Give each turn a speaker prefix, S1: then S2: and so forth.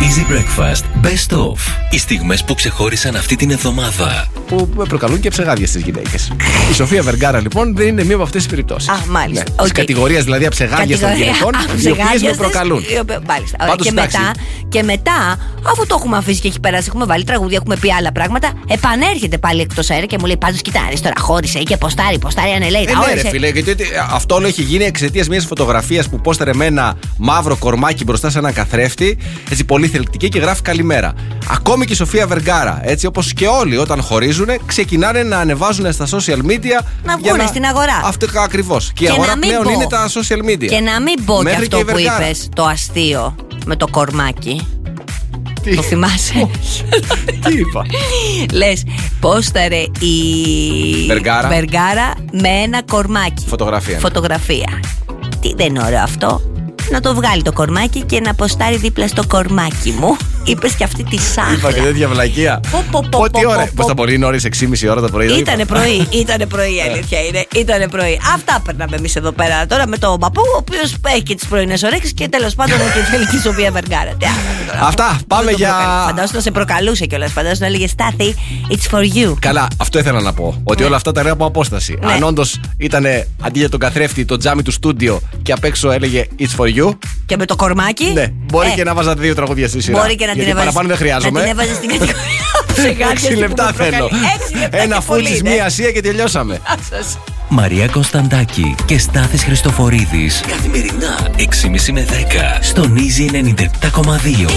S1: Easy Breakfast Best Of. Οι στιγμές που ξεχώρισαν αυτή την εβδομάδα.
S2: Που προκαλούν και ψεγάδια στις γυναίκες. Η Σοφία Βεργάρα λοιπόν δεν είναι μία από αυτές τις περιπτώσεις.
S3: Μάλιστα.
S2: Ναι. Της κατηγορίας δηλαδή αψεγάδια των γυναικών, οι οποίες με προκαλούν.
S3: Μάλιστα. Και μετά, αφού το έχουμε αφήσει και έχει περάσει, έχουμε βάλει τραγούδια, έχουμε πει άλλα πράγματα, επανέρχεται πάλι εκτός αέρα και μου λέει: πάντως κοιτάξτε, τώρα χώρισε και ποστάρει ανελέει.
S2: Ναι, ρε φίλε, γιατί αυτό όλο έχει γίνει εξαιτίας μιας φωτογραφίας που πόσταρε με ένα μαύρο κορμάκι μπροστά σε έναν καθρέφτη, έτσι πολύ θελκτική και γράφει καλημέρα. Ακόμη και η Σοφία Βεργάρα, έτσι όπως και όλοι όταν χωρίζουν, ξεκινάνε να ανεβάζουν στα social media.
S3: Να βγουν στην αγορά.
S2: Αυτό ακριβώς. Και η αγορά πλέον είναι τα social media.
S3: Και να μην πω και αυτό που είπες, το αστείο με το κορμάκι.
S2: Τι?
S3: Το θυμάσαι?
S2: Τι είπα?
S3: Λες, πόσταρε η Βεργάρα με ένα κορμάκι. Φωτογραφία. Τι δεν είναι ωραίο αυτό? Να το βγάλει το κορμάκι και να ποστάρει δίπλα στο κορμάκι μου. Είπες και αυτή τη σάχλα.
S2: Είπα και τέτοια βλακεία. Πότι ώρα? Πώς θα μπορεί, νωρίς 6,5 ώρα το πρωί?
S3: Ήτανε πρωί, η αλήθεια είναι. Ήτανε πρωί. Αυτά περνάμε εμείς εδώ πέρα. Τώρα με τον παππού, ο οποίος έχει και τις πρωινές ωρέξεις και τέλος πάντων και θέλει τη Σοφία Βεργάρα.
S2: Αυτά, πάμε για.
S3: Φαντάζομαι να σε προκαλούσε κιόλας. Φαντάζομαι να έλεγε Στάθη, it's for you.
S2: Καλά, αυτό ήθελα να πω. Ότι όλα αυτά τα λέω από απόσταση. Αν όντως ήταν αντί για τον καθρέφτη το τζάμι του στούντιο και απ' έξω έλεγε it's for you.
S3: Και με το κορμάκι.
S2: Ναι, μπορεί και να βάζα 2 τραγούδια στη σειρά.
S3: Μπορεί και να την έβαζε.
S2: Παραπάνω δεν χρειάζομαι.
S3: Να την έβαζε στην κατηγορία.
S2: 6 λεπτά θέλω. Ένα φούλης, μία ασία και τελειώσαμε.
S1: Μαρία Κωνσταντάκη και Στάθης Χριστοφορίδης. Καθημερινά 6,5 με 10 στον Easy 97,2.